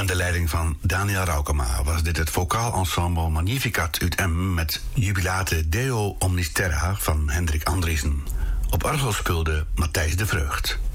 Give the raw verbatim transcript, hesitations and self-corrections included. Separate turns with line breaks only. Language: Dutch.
Onder leiding van Daniel Raukema was dit het vocaal ensemble Magnificat uit M met Jubilate Deo Omnis Terra van Hendrik Andriessen. Op orgel speelde Matthijs de Vreugd.